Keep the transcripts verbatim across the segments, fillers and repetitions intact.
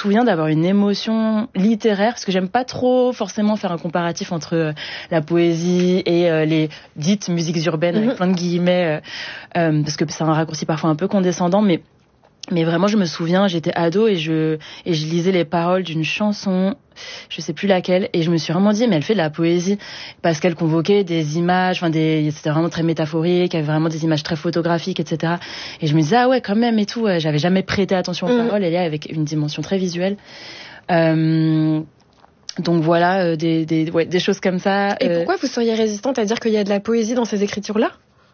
souviens d'avoir une émotion littéraire, parce que j'aime pas trop forcément faire un comparatif entre euh, la poésie et euh, les dites musiques urbaines, avec plein de guillemets, euh, euh, parce que c'est un raccourci parfois un peu condescendant, mais mais vraiment, je me souviens, j'étais ado et je et je lisais les paroles d'une chanson, je sais plus laquelle, et je me suis vraiment dit, mais elle fait de la poésie parce qu'elle convoquait des images, enfin des, c'était vraiment très métaphorique, il y avait vraiment des images très photographiques, et cetera. Et je me disais ah ouais quand même et tout, j'avais jamais prêté attention aux mmh. paroles, et là avec une dimension très visuelle. Euh, donc voilà, euh, des des ouais, des choses comme ça. Et euh... pourquoi vous seriez résistante à dire qu'il y a de la poésie dans ces écritures-là?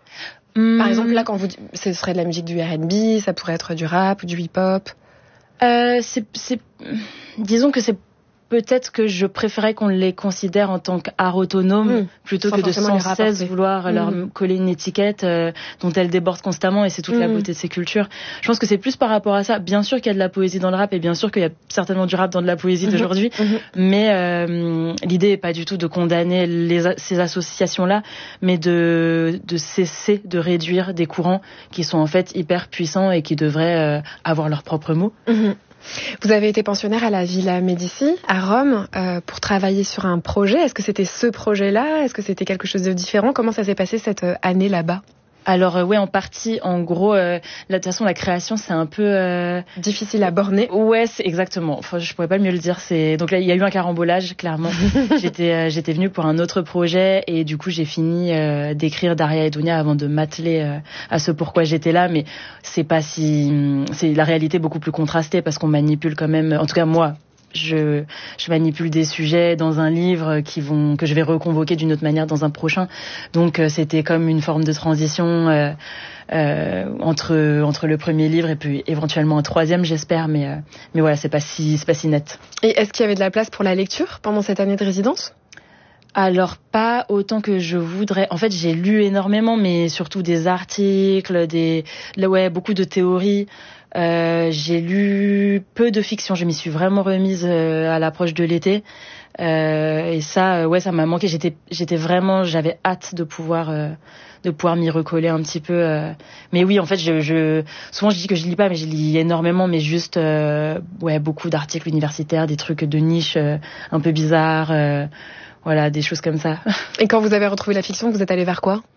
Par exemple, là, quand vous, ce serait de la musique du R and B, ça pourrait être du rap ou du hip-hop. Euh, c'est, c'est, disons que c'est peut-être que je préférais qu'on les considère en tant qu'art autonome mmh. plutôt sans que de sans cesse vouloir mmh. leur coller une étiquette euh, dont elles débordent constamment, et c'est toute mmh. la beauté de ces cultures. Je pense que c'est plus par rapport à ça. Bien sûr qu'il y a de la poésie dans le rap, et bien sûr qu'il y a certainement du rap dans de la poésie mmh. d'aujourd'hui, mmh. mais euh, l'idée est pas du tout de condamner les, ces associations-là, mais de, de cesser de réduire des courants qui sont en fait hyper puissants et qui devraient euh, avoir leurs propres mots. Mmh. Vous avez été pensionnaire à la Villa Médicis, à Rome, euh, pour travailler sur un projet. Est-ce que c'était ce projet-là? Est-ce que c'était quelque chose de différent? Comment ça s'est passé cette année là-bas? Alors euh, ouais, en partie, en gros, euh, de toute façon, la création, c'est un peu euh... difficile à borner. Ouais, c'est exactement. Enfin, je pourrais pas mieux le dire. C'est donc là, il y a eu un carambolage, clairement. j'étais, euh, j'étais venue pour un autre projet, et du coup, j'ai fini euh, d'écrire Daria et Dounia avant de m'atteler euh, à ce pourquoi j'étais là. Mais c'est pas si, c'est la réalité beaucoup plus contrastée, parce qu'on manipule quand même. En tout cas, moi. Je, je manipule des sujets dans un livre qui vont, que je vais reconvoquer d'une autre manière dans un prochain. Donc, euh, c'était comme une forme de transition euh, euh, entre, entre le premier livre et puis éventuellement un troisième, j'espère. Mais, euh, mais voilà, c'est pas si, c'est pas si net. Et est-ce qu'il y avait de la place pour la lecture pendant cette année de résidence? Alors, pas autant que je voudrais. En fait, j'ai lu énormément, mais surtout des articles, des, ouais, beaucoup de théories. Euh, j'ai lu peu de fiction. Je m'y suis vraiment remise euh, à l'approche de l'été. Euh, et ça, ouais, ça m'a manqué. J'étais, j'étais vraiment, j'avais hâte de pouvoir, euh, de pouvoir m'y recoller un petit peu. Euh. Mais oui, en fait, je, je, souvent je dis que je lis pas, mais je lis énormément, mais juste, euh, ouais, beaucoup d'articles universitaires, des trucs de niche euh, un peu bizarres, euh, voilà, des choses comme ça. Et quand vous avez retrouvé la fiction, vous êtes allé vers quoi?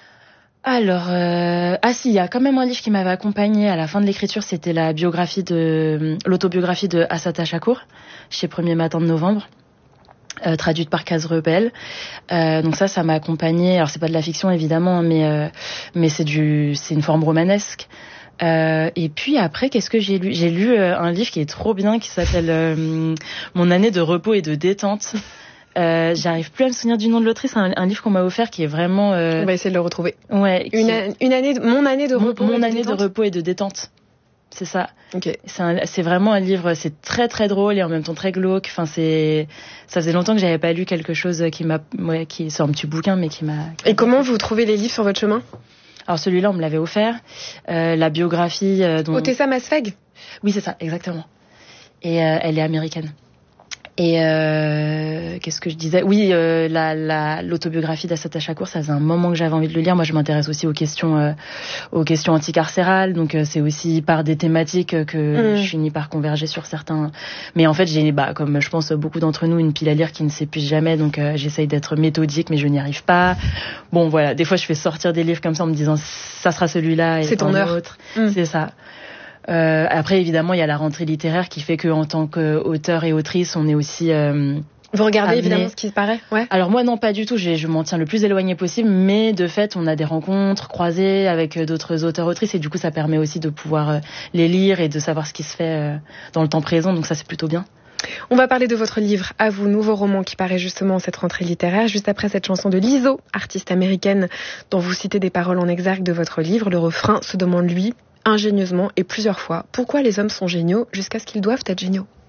Alors, euh, ah si, il y a quand même un livre qui m'avait accompagnée à la fin de l'écriture, c'était la biographie de, l'autobiographie de Assata Shakur, chez Premier Matin de Novembre, euh, traduite par Case Rebelle. Euh, donc ça, ça m'a accompagnée. Alors c'est pas de la fiction évidemment, mais euh, mais c'est du, c'est une forme romanesque. Euh, et puis après, qu'est-ce que j'ai lu? J'ai lu euh, un livre qui est trop bien, qui s'appelle euh, Mon année de repos et de détente. Euh, j'arrive plus à me souvenir du nom de l'autrice, un, un livre qu'on m'a offert qui est vraiment... Euh... On va essayer de le retrouver. Ouais. Une, a, une année, de, mon année de repos Mon, mon et de année détente. de repos et de détente. C'est ça. Ok. C'est, un, c'est vraiment un livre, c'est très très drôle et en même temps très glauque. Enfin, c'est, ça faisait longtemps que j'avais pas lu quelque chose qui m'a, ouais, qui, c'est un petit bouquin, mais qui m'a... Qui et comment vous trouvez les livres sur votre chemin? Alors celui-là, on me l'avait offert. Euh, la biographie... Euh, dont... Otessa Masfeg? Oui, c'est ça, exactement. Et euh, elle est américaine. Et euh, qu'est-ce que je disais? Oui, euh, la, la, l'autobiographie d'Assata Shakur, ça faisait un moment que j'avais envie de le lire. Moi, je m'intéresse aussi aux questions, euh, aux questions anticarcérales. Donc, euh, c'est aussi par des thématiques que mmh. je finis par converger sur certains. Mais en fait, j'ai, bah, comme je pense beaucoup d'entre nous, une pile à lire qui ne s'épuise jamais. Donc, euh, j'essaye d'être méthodique, mais je n'y arrive pas. Bon, voilà. Des fois, je fais sortir des livres comme ça en me disant, ça sera celui-là et c'est ton heure. Autre. Mmh. C'est ça. Euh, après, évidemment, il y a la rentrée littéraire qui fait qu'en tant qu'auteur et autrice, on est aussi... Euh, Vous regardez amené... évidemment ce qui se paraît, ouais. Alors moi, non, pas du tout. Je, je m'en tiens le plus éloigné possible. Mais de fait, on a des rencontres croisées avec d'autres auteurs-autrices. Et du coup, ça permet aussi de pouvoir euh, les lire et de savoir ce qui se fait euh, dans le temps présent. Donc ça, c'est plutôt bien. On va parler de votre livre, À vous, nouveau roman qui paraît justement en cette rentrée littéraire, juste après cette chanson de Lizzo, artiste américaine, dont vous citez des paroles en exergue de votre livre. Le refrain se demande, lui, ingénieusement et plusieurs fois, pourquoi les hommes sont géniaux jusqu'à ce qu'ils doivent être géniaux.